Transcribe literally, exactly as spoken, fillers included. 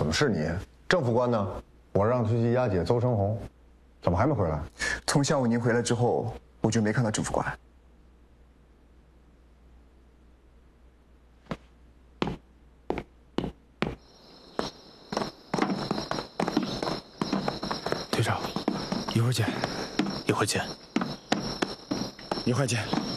怎么是你？政府官呢？我让他去押解邹成红，怎么还没回来？ 从下午您回来之后，我就没看到政府官。 队长，一会儿见，一会儿见，一会儿见。